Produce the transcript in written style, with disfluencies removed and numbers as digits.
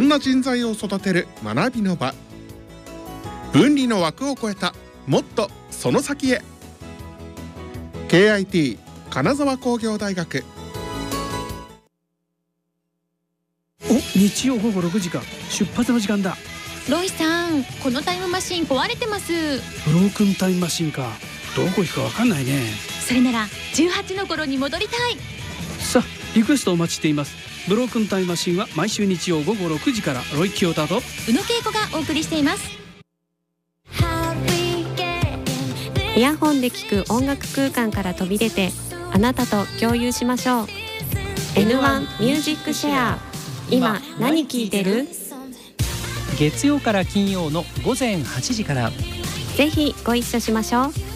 な人材を育てる学びの場。分離の枠を超えたもっとその先へ。 KIT 金沢工業大学。 日曜午後6時か。出発の時間だ。 ロイさん、このタイムマシン壊れてます。 ブロークンタイムマシンか。どこ行くか分かんないね。 それなら18の頃に戻りたい。 さあ、リクエストお待ちしています。ブロークンタイムマシンは毎週日曜午後6時から。ロイ清田と宇野恵子がお送りしています。 イヤホンで聴く音楽空間から飛び出て、あなたと共有しましょう。 N1 ミュージックシェア。今何聴いてる？ 月曜から金曜の午前8時から。 ぜひご一緒しましょう。